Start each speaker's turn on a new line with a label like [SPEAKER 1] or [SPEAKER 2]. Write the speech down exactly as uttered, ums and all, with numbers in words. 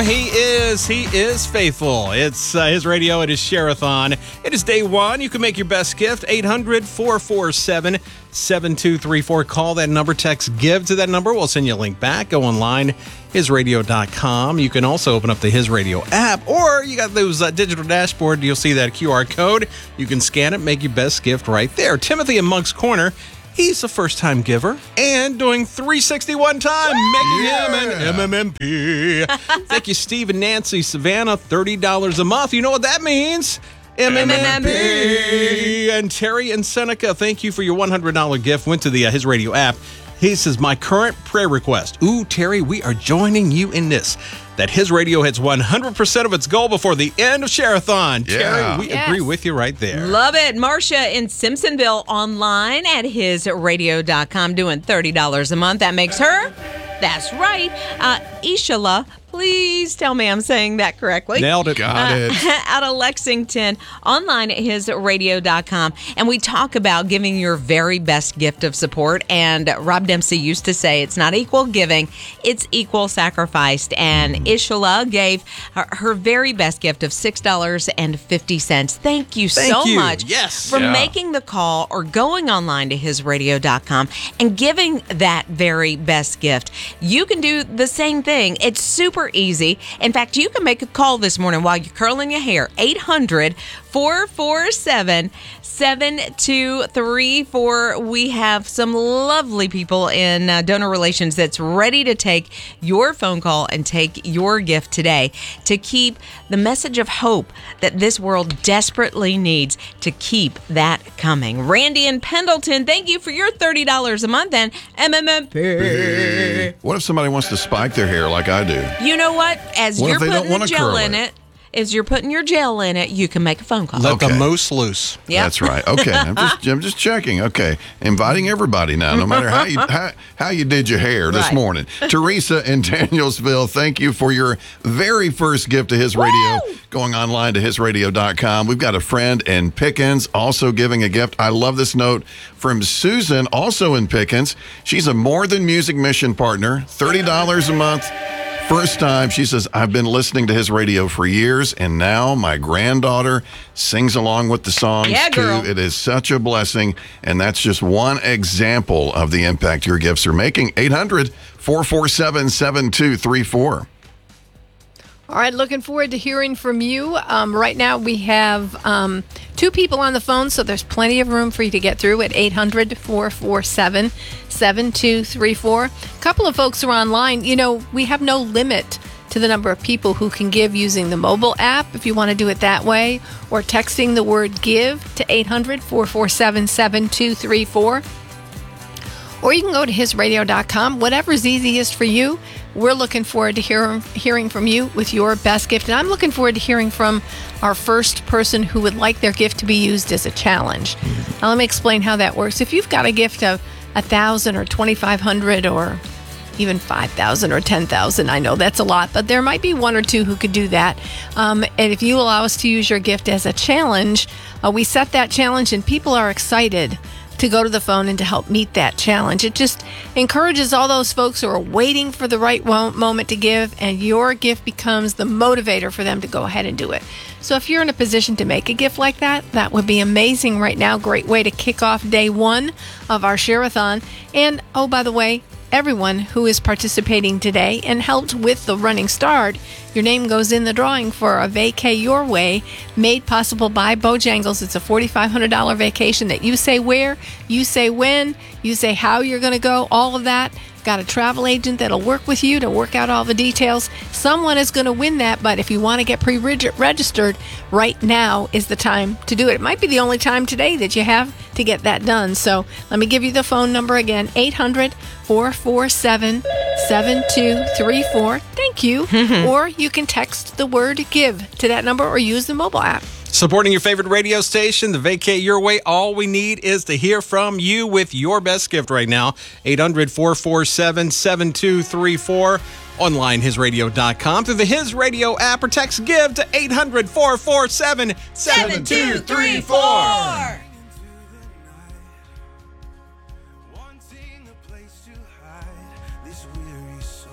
[SPEAKER 1] he is. He is faithful. It's uh, his radio. It is Share-a-thon. It is day one. You can make your best gift. eight hundred, four four seven, seven two three four. Call that number. Text GIVE to that number. We'll send you a link back. Go online, his radio dot com. You can also open up the His Radio app, or you got those uh, digital dashboard. You'll see that Q R code. You can scan it, make your best gift right there. Timothy in Monk's Corner. He's a first-time giver and doing three sixty-one time, making
[SPEAKER 2] yeah.
[SPEAKER 1] him an M M M P. Thank you, Steve and Nancy Savannah, thirty dollars a month. You know what that means? M M M P. And Terry and Seneca, thank you for your one hundred dollars gift. Went to the uh, His Radio app. He says, my current prayer request. Ooh, Terry, we are joining you in this. That His Radio hits one hundred percent of its goal before the end of Share-a-thon.
[SPEAKER 2] Yeah.
[SPEAKER 1] Terry, we
[SPEAKER 3] yes.
[SPEAKER 1] agree with you right there.
[SPEAKER 3] Love it. Marcia in Simpsonville online at his radio dot com doing thirty dollars a month. That makes her, that's right, uh, Ishala. Please tell me I'm saying that correctly.
[SPEAKER 1] Nailed it.
[SPEAKER 2] Got it.
[SPEAKER 3] Uh, out of Lexington, online at his radio dot com. And we talk about giving your very best gift of support. And Rob Dempsey used to say it's not equal giving, it's equal sacrificed. And Ishala gave her, her very best gift of six dollars and fifty cents. Thank you
[SPEAKER 1] Thank
[SPEAKER 3] so
[SPEAKER 1] you.
[SPEAKER 3] much
[SPEAKER 1] Yes.
[SPEAKER 3] for
[SPEAKER 2] Yeah.
[SPEAKER 3] making the call or going online to his radio dot com and giving that very best gift. You can do the same thing. It's super easy. In fact, you can make a call this morning while you're curling your hair. eight hundred, four four seven, seven two three four. We have some lovely people in uh, donor relations that's ready to take your phone call and take your gift today to keep the message of hope that this world desperately needs, to keep that coming. Randy in Pendleton, thank you for your thirty dollars a month and M M M P.
[SPEAKER 2] What if somebody wants to spike their hair like I do?
[SPEAKER 3] You know what? As
[SPEAKER 2] What
[SPEAKER 3] you're
[SPEAKER 2] if they don't
[SPEAKER 3] putting the
[SPEAKER 2] wanna
[SPEAKER 3] gel
[SPEAKER 2] curl
[SPEAKER 3] in
[SPEAKER 2] it?
[SPEAKER 3] it, as you're putting your gel in it, you can make a phone call.
[SPEAKER 1] Let
[SPEAKER 2] Okay.
[SPEAKER 1] the moose loose.
[SPEAKER 3] Yep.
[SPEAKER 2] That's right. Okay, I'm just I'm just checking. Okay, inviting everybody now, no matter how you how, how you did your hair this
[SPEAKER 3] Right.
[SPEAKER 2] morning. Teresa in Danielsville, thank you for your very first gift to His Radio. Going online to his radio dot com. We've got a friend in Pickens also giving a gift. I love this note from Susan, also in Pickens. She's a More Than Music Mission partner, thirty dollars a month. First time, she says, I've been listening to His Radio for years, and now my granddaughter sings along with the songs,
[SPEAKER 3] Yeah,
[SPEAKER 2] too.
[SPEAKER 3] girl.
[SPEAKER 2] It is such a blessing, and that's just one example of the impact your gifts are making. eight hundred, four four seven, seven two three four.
[SPEAKER 4] All right, looking forward to hearing from you. Um, right now we have um, two people on the phone, so there's plenty of room for you to get through at eight hundred, four four seven, seven two three four. A couple of folks are online. You know, we have no limit to the number of people who can give using the mobile app, if you want to do it that way, or texting the word GIVE to eight hundred, four four seven, seven two three four. Or you can go to his radio dot com, whatever's easiest for you. We're looking forward to hear, hearing from you with your best gift. And I'm looking forward to hearing from our first person who would like their gift to be used as a challenge. Now, let me explain how that works. If you've got a gift of one thousand dollars or twenty-five hundred dollars or even five thousand dollars or ten thousand dollars, I know that's a lot, but there might be one or two who could do that. Um, and if you allow us to use your gift as a challenge, uh, we set that challenge and people are excited to go to the phone and to help meet that challenge. It just encourages all those folks who are waiting for the right wo- moment to give, and your gift becomes the motivator for them to go ahead and do it. So if you're in a position to make a gift like that, that would be amazing right now. Great way to kick off day one of our Share-a-thon. And, oh, by the way, everyone who is participating today and helped with the running start, your name goes in the drawing for a Vacay Your Way, made possible by Bojangles. It's a four thousand five hundred dollars vacation that you say where, you say when, you say how you're going to go, all of that. Got a travel agent that'll work with you to work out all the details. Someone is going to win that, but if you want to get pre-registered, right now is the time to do it. It might be the only time today that you have to get that done. So let me give you the phone number again, eight hundred, four four seven, seven two three four. Thank you. Or you can text the word GIVE to that number or use the mobile app.
[SPEAKER 1] Supporting your favorite radio station, the Vacay Your Way. All we need is to hear from you with your best gift right now. eight hundred, four four seven, seven two three four. Online, his radio dot com. Through the His Radio app or text GIVE to eight hundred, four four seven, seven two three four.